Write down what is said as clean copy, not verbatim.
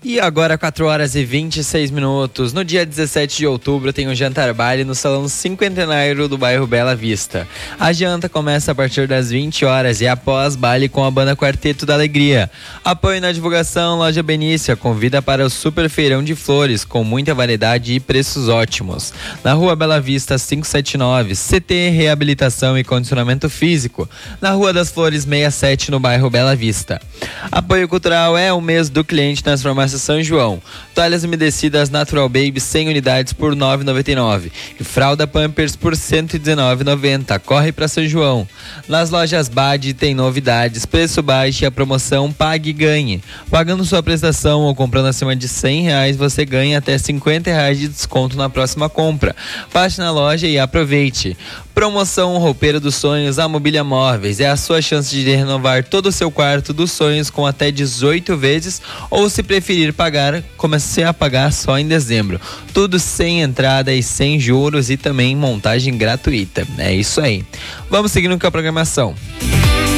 E agora 4 horas e 26 minutos. No dia 17 de outubro tem um jantar baile no Salão Cinquentenário do bairro Bela Vista. A janta começa a partir das 20 horas e após baile com a banda Quarteto da Alegria. Apoio na divulgação, Loja Benícia convida para o Super Feirão de Flores com muita variedade e preços ótimos. Na Rua Bela Vista 579, CT Reabilitação e Condicionamento Físico. Na Rua das Flores 67 no bairro Bela Vista. Apoio cultural é o mês do cliente nas farmácias São João. Toalhas umedecidas Natural Baby 100 unidades por R$ 9,99 e fralda Pampers por R$ 119,90. Corre para São João. Nas lojas Bad tem novidades, preço baixo e a promoção Pague e Ganhe. Pagando sua prestação ou comprando acima de R$100, você ganha até R$50 de desconto na próxima compra. Passe na loja e aproveite. Promoção Roupeiro dos Sonhos, a Mobília Móveis. É a sua chance de renovar todo o seu quarto dos sonhos com até 18 vezes ou, se preferir pagar, comece a pagar só em dezembro. Tudo sem entrada e sem juros e também montagem gratuita. É isso aí. Vamos seguindo com a programação.